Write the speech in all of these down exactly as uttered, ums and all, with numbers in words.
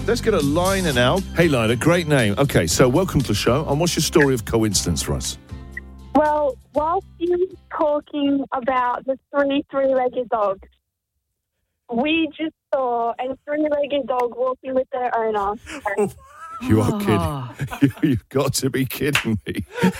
let's get a Lina now. Hey, Lina, great name. Okay, so welcome to the show. And what's your story of coincidence for us? Well, whilst you were talking about the three three-legged dogs, we just saw a three-legged dog walking with their owner. You are kidding. You, you've got to be kidding me.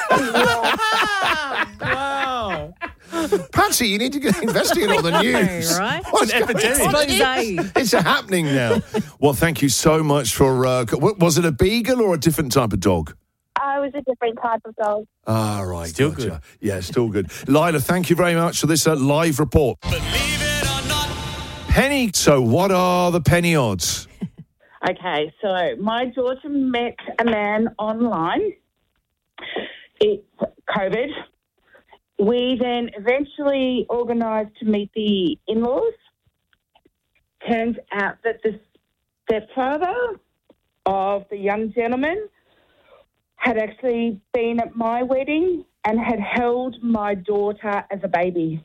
Wow. Patsy, you need to get investigating on the news. Right? What's An going epidemic. on? It's happening now. Well, thank you so much for... Uh, was it a beagle or a different type of dog? I was a different type of dog. Ah, right. Still gotcha. good. Yeah, still good. Lila, thank you very much for this uh, live report. Believe it or not. Penny, so what are the penny odds? Okay, so my daughter met a man online. It's COVID. We then eventually organised to meet the in-laws. Turns out that the stepfather of the young gentleman had actually been at my wedding and had held my daughter as a baby.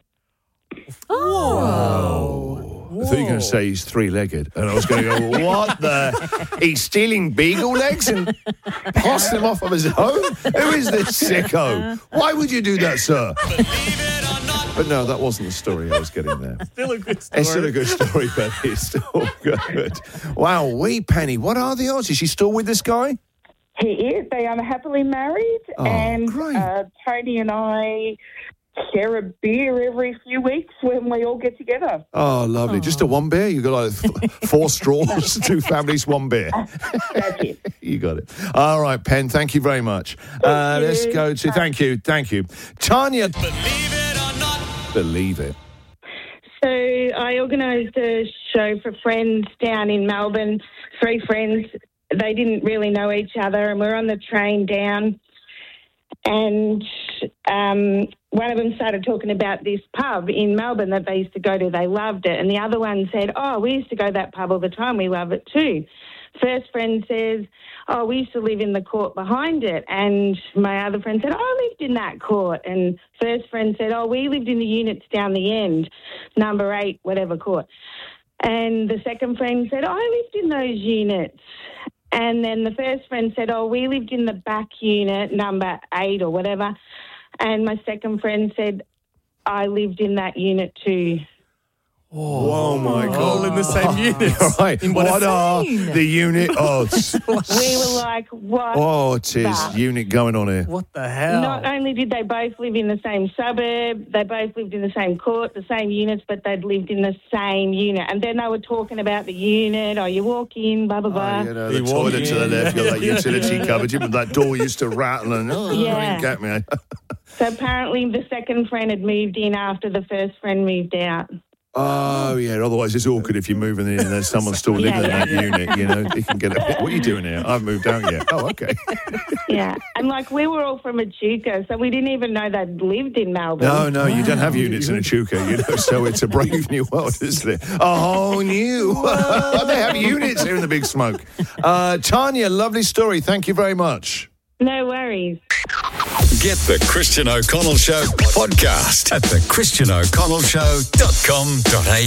Oh. I thought you were going to say he's three-legged. And I was going to go, what the? He's stealing beagle legs and passing them off of his own? Who is this sicko? Why would you do that, sir? But no, that wasn't the story I was getting there. Still a good story. It's still a good story, Penny. It's still good. Wow, wee Penny, what are the odds? Is she still with this guy? He is. They are happily married. Oh, and great. Uh, Tony and I share a beer every few weeks when we all get together. Oh, lovely. Just a one beer? You got like th- four straws, two families, one beer. That's it. You got it. All right, Pen, thank you very much. Uh, you. let's go to, thank you, thank you. Tanya. Believe it or not. Believe it. So I organised a show for friends down in Melbourne, three friends. They didn't really know each other, and we're on the train down. And um, one of them started talking about this pub in Melbourne that they used to go to. They loved it. And the other one said, oh, we used to go to that pub all the time. We love it too. First friend says, oh, we used to live in the court behind it. And my other friend said, oh, I lived in that court. And first friend said, oh, we lived in the units down the end, number eight, whatever court. And the second friend said, oh, I lived in those units. And then the first friend said, oh, we lived in the back unit, number eight or whatever. And my second friend said, I lived in that unit too. Oh, my God. All in the same unit. All right. In What, what a are scene. the unit odds? We were like, what? Oh, it is. the- Unit going on here. What the hell? Not only did they both live in the same suburb, they both lived in the same court, the same units, but they'd lived in the same unit. And then they were talking about the unit, oh, you walk in, blah, blah, blah. Oh, you know, the You walk toilet to the in. left, you've got that Yeah, utility yeah. cupboard, but that door used to rattle and, oh, you Yeah. didn't get me. So apparently the second friend had moved in after the first friend moved out. Oh, yeah, otherwise it's awkward if you're moving in and there's someone still living Yeah, in that yeah. unit, you know. You can get a bit, what are you doing here? I haven't moved out yet. Oh, okay. Yeah. And like we were all from Echuca, so we didn't even know they'd lived in Melbourne. No, no, you don't have units in Echuca, you know, so it's a brave new world, isn't it? A whole new world. They have units here in the Big Smoke. Uh, Tanya, lovely story. Thank you very much. No worries. Get the Christian O'Connell Show podcast at the christian o'connell show dot com dot a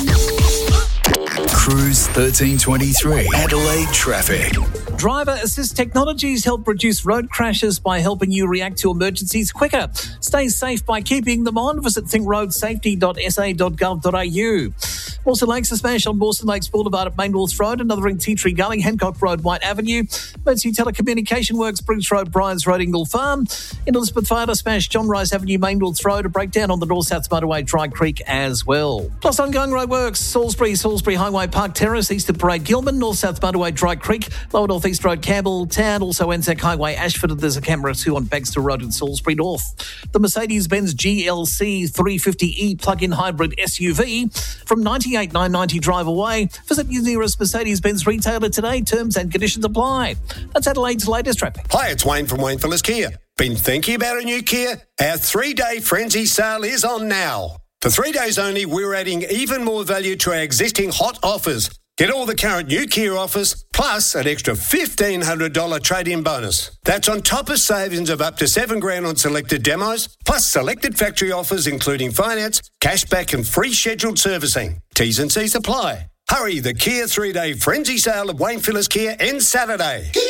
u. Cruise thirteen twenty-three Adelaide traffic. Driver assist technologies help reduce road crashes by helping you react to emergencies quicker. Stay safe by keeping them on. Visit think road safety dot s a dot gov dot a u. Mawson Lakes, a smash on Mawson Lakes Boulevard at Main North Road, another in Tea Tree Gully, Hancock Road, White Avenue. Emergency Telecommunication Works, Bruce Road, Bryans Road, Ingle Farm. In Elizabeth Fire, smash John Rice Avenue, Main North Road, a breakdown on the North-South Motorway, Dry Creek as well. Plus ongoing roadworks, Salisbury, Salisbury Highway, Park Terrace, East of Parade, Gilman, North-South Motorway, Dry Creek, Lower North East Road, Campbell Town, also Anzac Highway, Ashford, and there's a camera too on Baxter Road in Salisbury North. The Mercedes-Benz G L C three fifty E plug-in hybrid S U V from ninety-eight thousand nine hundred ninety drive away. Visit your nearest Mercedes-Benz retailer today. Terms and conditions apply. That's Adelaide's latest traffic. Hi, it's Wayne from Wayne Phillips Kia. Been thinking about a new Kia? Our three-day frenzy sale is on now. For three days only, we're adding even more value to our existing hot offers. Get all the current new Kia offers, plus an extra fifteen hundred dollars trade-in bonus. That's on top of savings of up to seven grand on selected demos, plus selected factory offers including finance, cashback and free scheduled servicing. T's and C's apply. Hurry, the Kia three-day frenzy sale at Wayne Phillips Kia ends Saturday.